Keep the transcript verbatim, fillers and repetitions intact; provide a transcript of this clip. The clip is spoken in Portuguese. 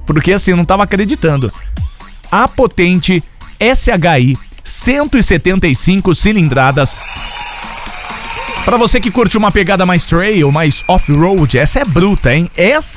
porque assim, eu não tava acreditando. A potente S H I cento e setenta e cinco cilindradas. Pra você que curte uma pegada mais trail, mais off-road, essa é bruta, hein? Essa